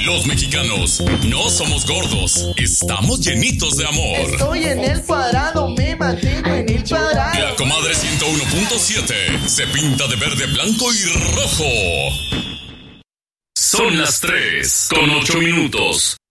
Los mexicanos no somos gordos, estamos llenitos de amor. Estoy en el cuadrado, me mantengo en el cuadrado. La comadre 101.7 se pinta de verde, blanco y rojo. Son las 3:08.